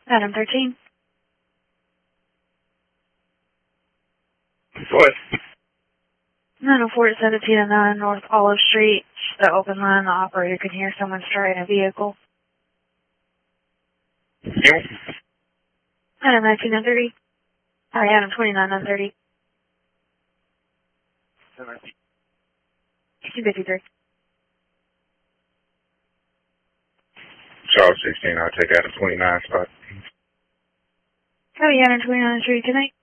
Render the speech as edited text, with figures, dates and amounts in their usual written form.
Adam 13. What? 904 to 1709 North Olive Street. Just the open line. The operator can hear someone starting a vehicle. You? Adam 1930. Sorry, Adam 29 253. Charles 16, I'll take out a 29 spot. Copy, Adam 29 Street. Good night.